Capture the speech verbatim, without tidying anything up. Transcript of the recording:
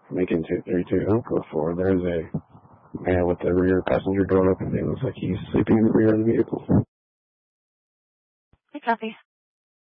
Lincoln two thirty-two, don't go forward. There's a man with the rear passenger door open. It looks like he's sleeping in the rear of the vehicle. I copy.